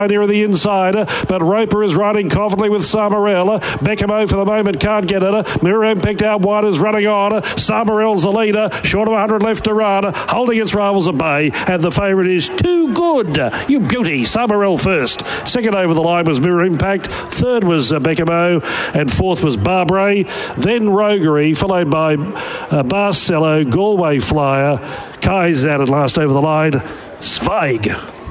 near the insider, but Roper is riding confidently with Samarella. Beckhamo for the moment can't get at her. Miriam picked out wide, is running on her. Samarell's the leader, short of 100 left to run, holding its rivals at bay, and the favourite is Too Good. You beauty. Samarell first. Second over the line was Mirror Impact. Third was Beckhamo, and fourth was Barbary. Then Roguery, followed by Barcello, Galway Flyer, Kai's out at last over the line. Zweig.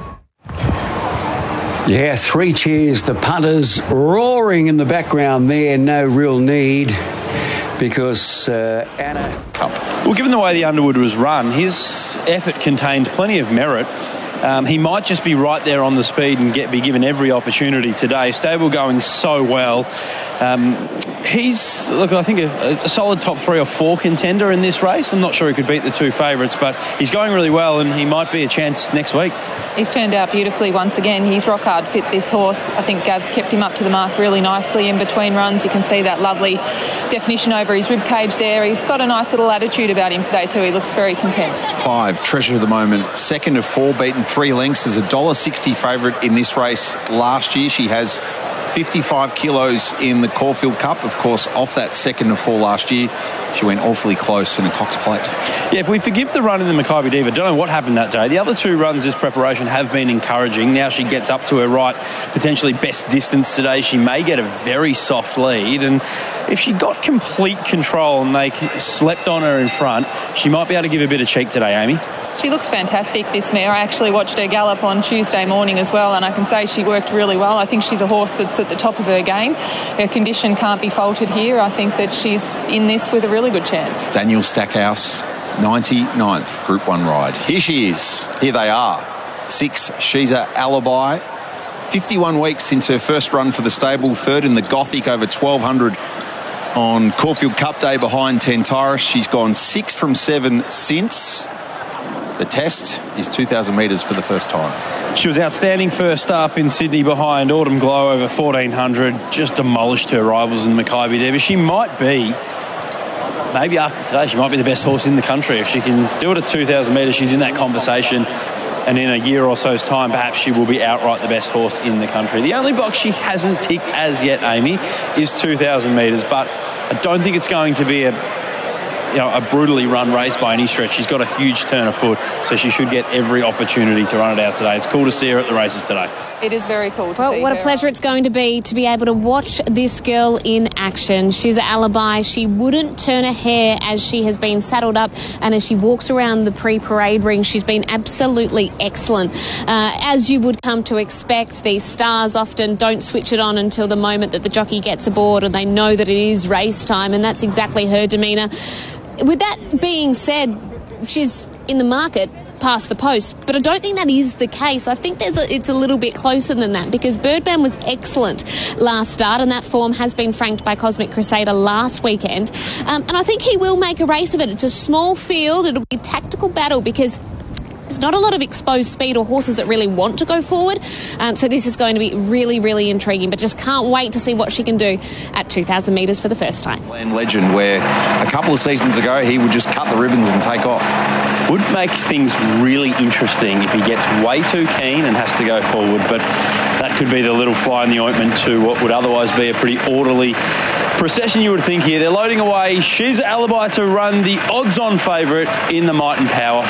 Yeah, 3 cheers. The punters roaring in the background there. No real need because Anna... Well, given the way the Underwood was run, his effort contained plenty of merit. He might just be right there on the speed and be given every opportunity today. Stable going so well. He's, I think a solid top 3 or 4 contender in this race. I'm not sure he could beat the 2 favourites, but he's going really well and he might be a chance next week. He's turned out beautifully once again. He's rock hard fit, this horse. I think Gav's kept him up to the mark really nicely in between runs. You can see that lovely definition over his rib cage there. He's got a nice little attitude about him today too. He looks very content. 5, Treasure of the Moment, second of 4, beaten 3 lengths, is $1.60 favourite in this race last year. She has 55 kilos in the Caulfield Cup, of course, off that second of 4 last year. She went awfully close in a Cox Plate. Yeah, if we forgive the run in the Maccabi Diva, don't know what happened that day. The other 2 runs this preparation have been encouraging. Now she gets up to her right, potentially best distance today. She may get a very soft lead, and if she got complete control and they slept on her in front, she might be able to give a bit of cheek today, Amy. She looks fantastic, this mare. I actually watched her gallop on Tuesday morning as well, and I can say she worked really well. I think she's a horse that's at the top of her game. Her condition can't be faulted here. I think that she's in this with a really good chance. Daniel Stackhouse, 99th Group 1 ride. Here she is. Here they are. 6, She's a Alibi. 51 weeks since her first run for the stable. Third in the Gothic over 1,200 on Caulfield Cup Day behind Tentaris. She's gone 6 from 7 since. The test is 2,000 metres for the first time. She was outstanding first up in Sydney behind Autumn Glow over 1,400. Just demolished her rivals in Maccabi Diva. She might be, maybe after today, she might be the best horse in the country. If she can do it at 2,000 metres, she's in that conversation. And in a year or so's time, perhaps she will be outright the best horse in the country. The only box she hasn't ticked as yet, Amy, is 2,000 metres. But I don't think it's going to be a brutally run race by any stretch. She's got a huge turn of foot, so she should get every opportunity to run it out today. It's cool to see her at the races today. It is very cool to see her. Well, what a pleasure it's going to be able to watch this girl in action. She's an Alibi. She wouldn't turn a hair as she has been saddled up, and as she walks around the pre-parade ring, she's been absolutely excellent. As you would come to expect, these stars often don't switch it on until the moment that the jockey gets aboard and they know that it is race time, and that's exactly her demeanour. With that being said, she's in the market past the post, but I don't think that is the case. I think it's a little bit closer than that, because Birdman was excellent last start, and that form has been franked by Cosmic Crusader last weekend, and I think he will make a race of it. It's a small field. It'll be a tactical battle because there's not a lot of exposed speed or horses that really want to go forward, so this is going to be really, really intriguing, but just can't wait to see what she can do at 2,000 metres for the first time. Land Legend, where a couple of seasons ago he would just cut the ribbons and take off. Would make things really interesting if he gets way too keen and has to go forward, but that could be the little fly in the ointment to what would otherwise be a pretty orderly procession, you would think here. They're loading away. She's an Alibi to run the odds-on favourite in the Might and Power.